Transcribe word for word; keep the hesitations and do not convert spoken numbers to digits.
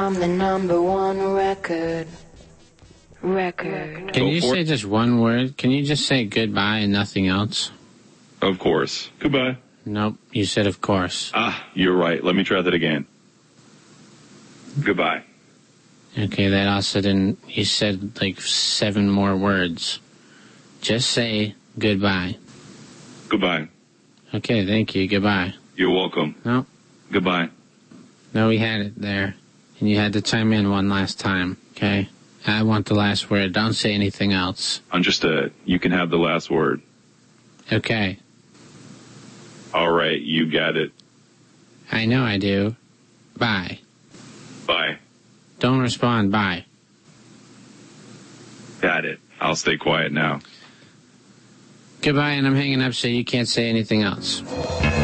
I'm the number one record. Record. Can you say just one word? Can you just say goodbye and nothing else? Of course. Goodbye. Nope, you said of course. Ah, you're right. Let me try that again. Goodbye. Okay, that also didn't... You said like seven more words. Just say goodbye. Goodbye. Okay, thank you. Goodbye. You're welcome. No. Goodbye. No, we had it there. And you had to chime in one last time, okay? I want the last word. Don't say anything else. Understood. You can have the last word. Okay. All right, you got it. I know I do. Bye. Bye. Don't respond. Bye. Got it. I'll stay quiet now. Goodbye, and I'm hanging up so you can't say anything else.